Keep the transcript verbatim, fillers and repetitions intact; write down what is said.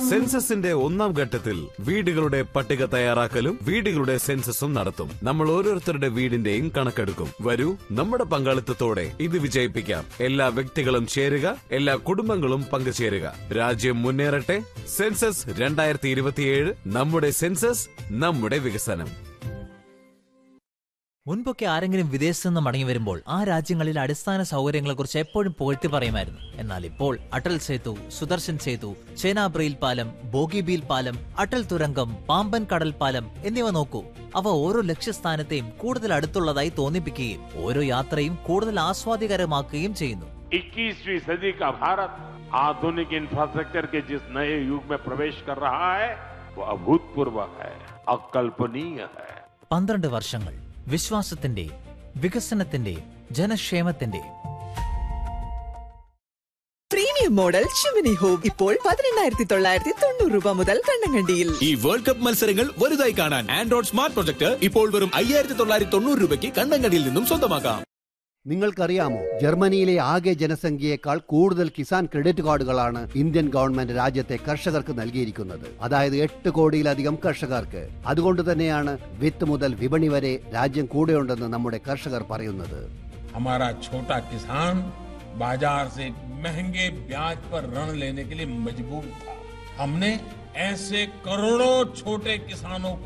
സെൻസസിന്റെ ഒന്നാം ഘട്ടത്തിൽ വീടുകളുടെ പട്ടിക തയ്യാറാക്കലും വീടുകളുടെ സെൻസസും നടത്തും. നമ്മൾ ഓരോരുത്തരുടെ വീടിന്റെയും കണക്കെടുക്കും. വരൂ, നമ്മുടെ പങ്കാളിത്തത്തോടെ ഇത് വിജയിപ്പിക്കാം. എല്ലാ വ്യക്തികളും ചേരുക, എല്ലാ കുടുംബങ്ങളും പങ്കുചേരുക. രാജ്യം മുന്നേറട്ടെ. സെൻസസ് രണ്ടായിരത്തി ഇരുപത്തിയേഴ്. നമ്മുടെ സെൻസസ്, നമ്മുടെ വികസനം. മുൻപൊക്കെ ആരെങ്കിലും വിദേശത്ത് നിന്ന് മടങ്ങി വരുമ്പോൾ ആ രാജ്യങ്ങളിലെ അടിസ്ഥാന സൗകര്യങ്ങളെക്കുറിച്ച് എപ്പോഴും പുകഴ്ത്തി പറയുമായിരുന്നു. എന്നാൽ ഇപ്പോൾ അടൽ സേതു, സുദർശൻ സേതു, ചേനാബ്രയിൽ പാലം, ബോഗിബീൽ പാലം, അടൽ തുരങ്കം, പാമ്പൻ കടൽ പാലം എന്നിവ നോക്കൂ. അവ ഓരോ ലക്ഷ്യസ്ഥാനത്തെയും കൂടുതൽ അടുത്തുള്ളതായി തോന്നിപ്പിക്കുകയും ഓരോ യാത്രയും കൂടുതൽ ആസ്വാദികരമാക്കുകയും ചെയ്യുന്നു. इक्कीसवीं सदी का भारत आधुनिक इंफ्रास्ट्रक्चर के जिस नए युग में प्रवेश कर रहा है वो अभूतपूर्व है, अकल्पनीय है. പന്ത്രണ്ട് വർഷങ്ങൾ വിശ്വാസത്തിന്റെ, വികസനത്തിന്റെ, ജനക്ഷേമത്തിന്റെ. പ്രീമിയം മോഡൽ ഷിമിനി ഹോം ഇപ്പോൾ പതിനെണ്ണായിരത്തി തൊള്ളായിരത്തി തൊണ്ണൂറ് രൂപ മുതൽ കണ്ണങ്കണ്ടിയിൽ. ഈ വേൾഡ് കപ്പ് മത്സരങ്ങൾ വലുതായി കാണാൻ ആൻഡ്രോയിഡ് സ്മാർട്ട് പ്രൊജക്ട് ഇപ്പോൾ വെറും അയ്യായിരത്തി തൊള്ളായിരത്തി തൊണ്ണൂറ് രൂപയ്ക്ക് കണ്ണങ്കണ്ടിയിൽ നിന്നും സ്വന്തമാക്കാം. നിങ്ങൾക്കറിയാമോ, ജർമ്മനിയിലെ ആകെ ജനസംഖ്യയേക്കാൾ കൂടുതൽ കിസാൻ ക്രെഡിറ്റ് കാർഡുകളാണ് ഇന്ത്യൻ ഗവൺമെന്റ് രാജ്യത്തെ കർഷകർക്ക് നൽകിയിരിക്കുന്നത്. അതായത് എട്ട് കോടിയിലധികം കർഷകർക്ക്. അതുകൊണ്ട് തന്നെയാണ് വിത്ത് മുതൽ വിപണി വരെ രാജ്യം കൂടെയുണ്ടെന്ന് നമ്മുടെ കർഷകർ പറയുന്നത്. हमारा छोटा किसान बाजार से महंगे ब्याज पर ऋण लेने के लिए मजबूर था. हमने ऐसे करोड़ों छोटे किसानों